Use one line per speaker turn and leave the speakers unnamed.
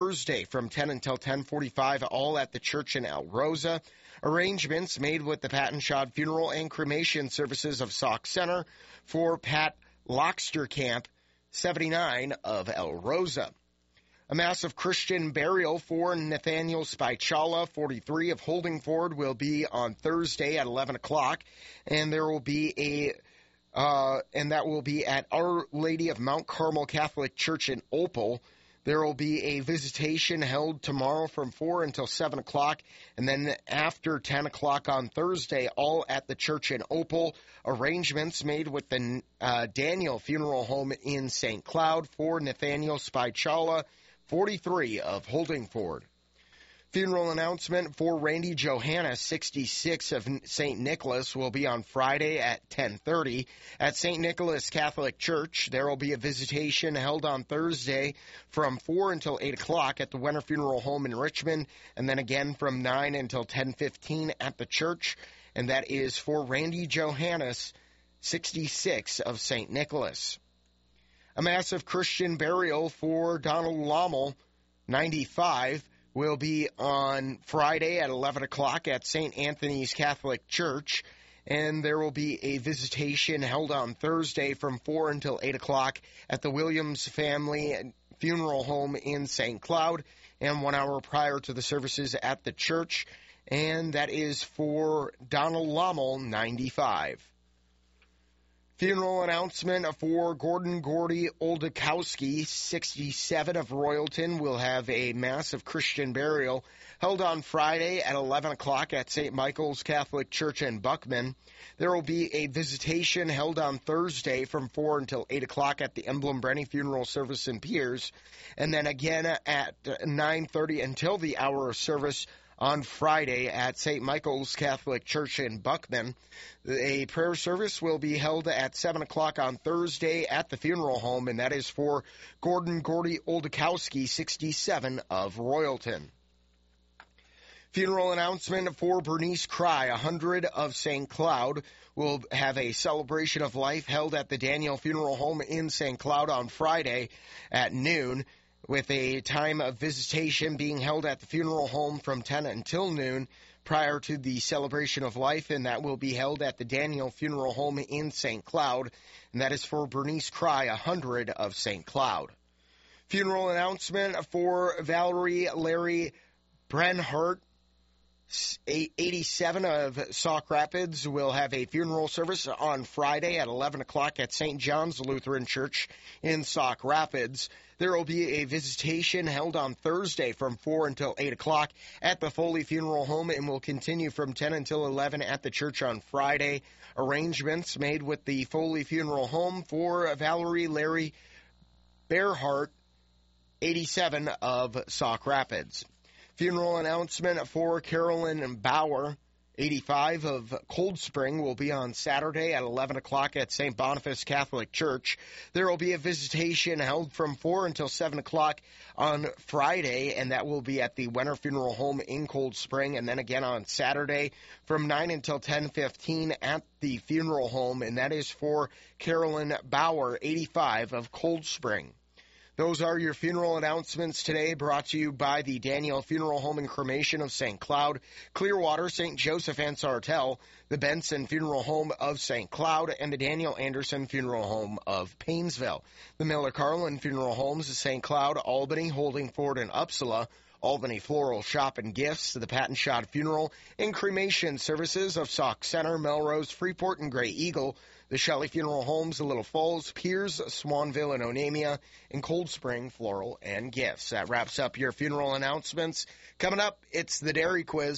Thursday from 10 until 10:45, all at the church in El Rosa. Arrangements made with the Pat Shad Funeral and Cremation Services of Sauk Center for Pat Locksterkamp, 79 of El Rosa. A massive Christian burial for Nathaniel Spichala, 43 of Holdingford, will be on Thursday at 11 o'clock, and there will be that will be at Our Lady of Mount Carmel Catholic Church in Opal. There will be a visitation held tomorrow from 4 until 7 o'clock, and then after 10 o'clock on Thursday, all at the church in Opal. Arrangements made with the Daniel Funeral Home in St. Cloud for Nathaniel Spichala, 43 of Holdingford. Funeral announcement for Randy Johannes, 66 of St. Nicholas, will be on Friday at 10:30 at St. Nicholas Catholic Church. There will be a visitation held on Thursday from 4 until 8 o'clock at the Wenner Funeral Home in Richmond, and then again from 9 until 10:15 at the church, and that is for Randy Johannes, 66 of St. Nicholas. A massive Christian burial for Donald Lommel, 95, will be on Friday at 11 o'clock at St. Anthony's Catholic Church, and there will be a visitation held on Thursday from 4 until 8 o'clock at the Williams Family Funeral Home in St. Cloud, and 1 hour prior to the services at the church, and that is for Donald Lommel, 95. Funeral announcement for Gordon Gordy Oldakowski, 67 of Royalton, will have a massive Christian burial held on Friday at 11 o'clock at St. Michael's Catholic Church in Buckman. There will be a visitation held on Thursday from 4 until 8 o'clock at the Emblem Brenny Funeral Service in Piers, and then again at 9:30 until the hour of service on Friday at St. Michael's Catholic Church in Buckman. A prayer service will be held at 7 o'clock on Thursday at the funeral home, and that is for Gordon Gordy Oldakowski, 67 of Royalton. Funeral announcement for Bernice Cry, 100 of St. Cloud, will have a celebration of life held at the Daniel Funeral Home in St. Cloud on Friday at noon, with a time of visitation being held at the funeral home from 10 until noon prior to the celebration of life, and that will be held at the Daniel Funeral Home in St. Cloud, and that is for Bernice Cry, 100 of St. Cloud. Funeral announcement for Valerie Larry Brenhart, 87 of Sauk Rapids, will have a funeral service on Friday at 11 o'clock at St. John's Lutheran Church in Sauk Rapids. There will be a visitation held on Thursday from 4 until 8 o'clock at the Foley Funeral Home and will continue from 10 until 11 at the church on Friday. Arrangements made with the Foley Funeral Home for Valerie Larry Bearhart, 87 of Sauk Rapids. Funeral announcement for Carolyn Bauer, 85 of Cold Spring, will be on Saturday at 11 o'clock at St. Boniface Catholic Church. There will be a visitation held from 4 until 7 o'clock on Friday, and that will be at the Wenner Funeral Home in Cold Spring, and then again on Saturday from 9 until 10:15 at the funeral home, and that is for Carolyn Bauer, 85 of Cold Spring. Those are your funeral announcements today, brought to you by the Daniel Funeral Home and Cremation of St. Cloud, Clearwater, St. Joseph, and Sartell, the Benson Funeral Home of St. Cloud, and the Daniel Anderson Funeral Home of Paynesville. The Miller Carlin Funeral Homes of St. Cloud, Albany, Holdingford, and Upsala, Albany Floral Shop and Gifts, the Pat Shad Funeral and Cremation Services of Sauk Center, Melrose, Freeport, and Gray Eagle, the Shelley Funeral Homes, the Little Falls, Piers, Swanville, and Onamia, and Cold Spring Floral and Gifts. That wraps up your funeral announcements. Coming up, it's the Dairy Quiz.